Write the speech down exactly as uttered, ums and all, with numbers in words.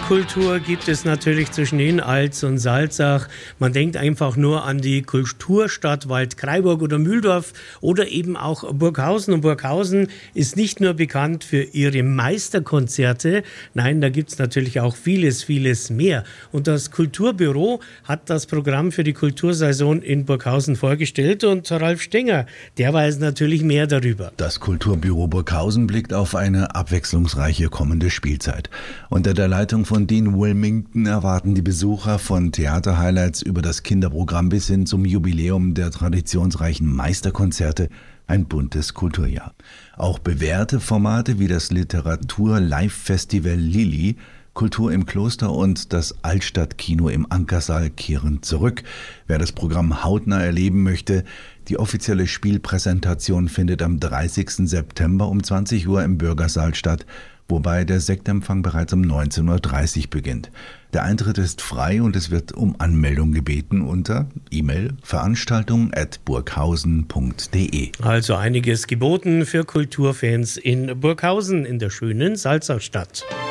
Hochkultur gibt es natürlich zwischen Inalz und Salzach. Man denkt einfach nur an die Kulturstadt Waldkraiburg oder Mühldorf oder eben auch Burghausen. Und Burghausen ist nicht nur bekannt für ihre Meisterkonzerte, nein, da gibt es natürlich auch vieles, vieles mehr. Und das Kulturbüro hat das Programm für die Kultursaison in Burghausen vorgestellt und Ralf Stenger, der weiß natürlich mehr darüber. Das Kulturbüro Burghausen blickt auf eine abwechslungsreiche kommende Spielzeit. Unter der Leitung von Dean Wilmington erwarten die Besucher von Theater-Highlights über das Kinderprogramm bis hin zum Jubiläum der traditionsreichen Meisterkonzerte ein buntes Kulturjahr. Auch bewährte Formate wie das Literatur-Live-Festival Lili, Kultur im Kloster und das Altstadtkino im Ankersaal kehren zurück. Wer das Programm hautnah erleben möchte, die offizielle Spielpräsentation findet am dreißigsten September um zwanzig Uhr im Bürgersaal statt, wobei der Sektempfang bereits um neunzehn Uhr dreißig beginnt. Der Eintritt ist frei und es wird um Anmeldung gebeten unter E-Mail veranstaltung at burghausen punkt de. Also einiges geboten für Kulturfans in Burghausen in der schönen Salzachstadt.